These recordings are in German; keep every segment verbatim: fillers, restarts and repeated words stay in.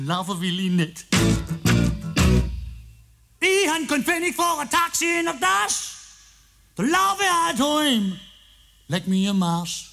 Laufen will ich nicht. Ich han kein Pfennig vor ein Taxi in der Tasche. Da laufe ich halt heim. Leck mir im Marsch.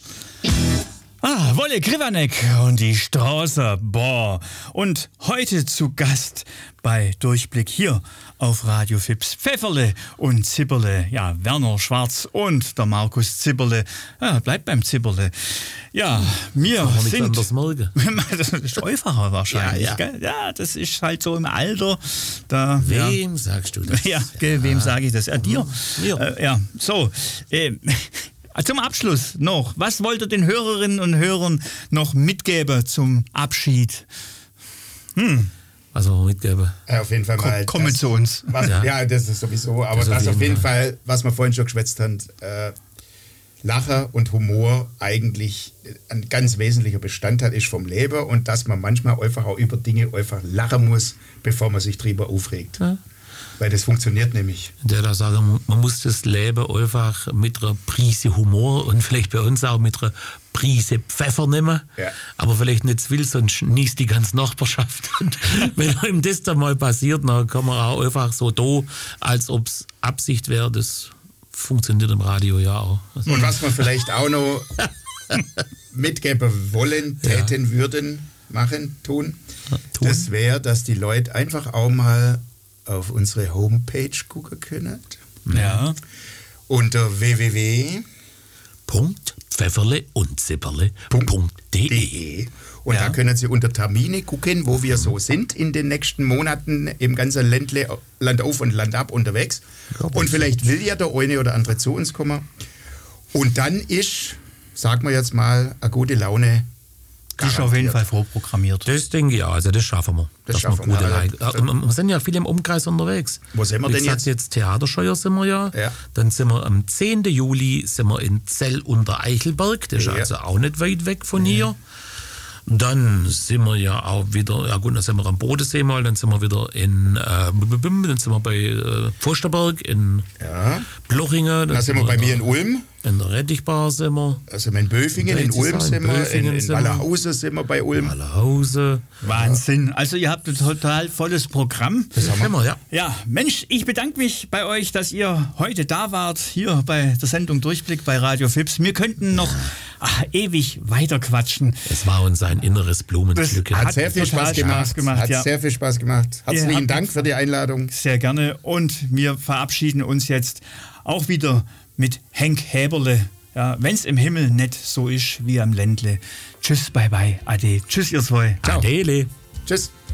Ah, Wolle Krivanek und die Straße, boah. Und heute zu Gast bei Durchblick hier auf Radio Fips Pfefferle und Zipperle. Ja, Werner Schwarz und der Markus Zipperle. Ja, bleibt beim Zipperle. Ja, wir Kann man sind... nichts anderes morgen. Das ist einfacher wahrscheinlich, Ja, ja. Gell? Ja, das ist halt so im Alter. Da, Wem ja. sagst du das? Ja, gell, wem Ja. sage ich das? Ja, dir. Mir. Äh, ja, so. Äh, Zum Abschluss noch, was wollt ihr den Hörerinnen und Hörern noch mitgeben zum Abschied? Hm. Was wir mitgeben? Ja, auf jeden Fall mal. Kommen das, zu uns. Was, ja. Ja. ja, das ist sowieso. Aber Das das, auf auf jeden jeden Fall. Fall, was wir vorhin schon geschwätzt haben, äh, Lacher und Humor eigentlich ein ganz wesentlicher Bestandteil ist vom Leben und dass man manchmal einfach auch über Dinge einfach lachen muss, bevor man sich drüber aufregt. Ja. Weil das funktioniert nämlich. Der da sagen, man muss das Leben einfach mit einer Prise Humor und vielleicht bei uns auch mit einer Prise Pfeffer nehmen. Ja. Aber vielleicht nicht zu viel, sonst niest die ganze Nachbarschaft. Und wenn ihm das dann mal passiert, dann kann man auch einfach so da, als ob es Absicht wäre. Das funktioniert im Radio ja auch. Also, Und was wir vielleicht auch noch mitgeben wollen, täten, ja. würden, machen, tun, Ja, tun. das wäre, dass die Leute einfach auch mal auf unsere Homepage gucken können. Ja. Unter w w w Punkt Pfefferle und Zipperle Punkt de. Und Ja. da können Sie unter Termine gucken, wo wir so sind in den nächsten Monaten im ganzen Ländle, Land auf und Land ab unterwegs. Ja, Und vielleicht will ja der eine oder andere zu uns kommen. Und dann ist, sagen wir jetzt mal, eine gute Laune. Das ist auf jeden Fall vorprogrammiert. Das denke ich auch, also das schaffen wir. Das Dass schaffen wir gute wir, Leute- ja. Ja, wir sind ja viel im Umkreis unterwegs. Wo sind wir Wie denn gesagt, jetzt? jetzt Theaterscheuer sind wir ja. Ja. Dann sind wir am zehnten Juli sind wir in Zell unter Eichelberg. Das ist Ja. also auch nicht weit weg von hier. Dann sind wir ja auch wieder, ja gut, dann sind wir am Bodensee mal, dann sind wir wieder in, äh, dann sind wir bei äh, Pfosterberg in Ja. Blochingen. Da sind wir bei mir in Ulm. In der Rettichbar sind wir. Also in Böfingen, in Drei Ulm zu sein, sind wir, in, Böfingen in sind wir. Wallerhausen sind wir bei Ulm. Allerhause. Wahnsinn. Also ihr habt ein total volles Programm. Das haben wir, ja. Ja, Mensch, ich bedanke mich bei euch, dass ihr heute da wart, hier bei der Sendung Durchblick bei Radio Fips. Wir könnten noch ach, ewig weiter quatschen. Es war uns ein inneres Blumenpflücken. Hat Hat sehr viel total Spaß gemacht. Spaß gemacht, Hat ja. sehr viel Spaß gemacht. Ihr Herzlichen habt- Dank für die Einladung. Sehr gerne. Und wir verabschieden uns jetzt auch wieder mit Henk Häberle. Ja, wenn es im Himmel nicht so ist wie am Ländle. Tschüss, bye bye, ade. Tschüss, ihr zwei. Adele. Tschüss.